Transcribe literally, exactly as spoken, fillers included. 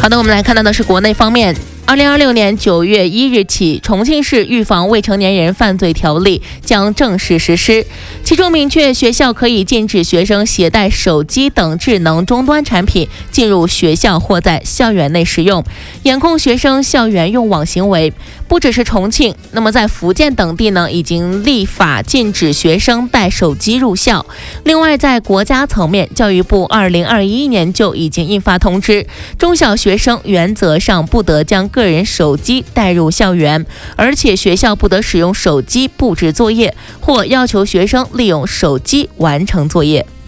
好的，我们来看到的是国内方面。二零二六年九月一日起，重庆市预防未成年人犯罪条例将正式实施，其中明确学校可以禁止学生携带手机等智能终端产品进入学校或在校园内使用，严控学生校园用网行为。不只是重庆，那么在福建等地呢，已经立法禁止学生带手机入校。另外，在国家层面，教育部二零二一年就已经印发通知，中小学生原则上不得将个人手机带入校园，而且学校不得使用手机布置作业，或要求学生利用手机完成作业。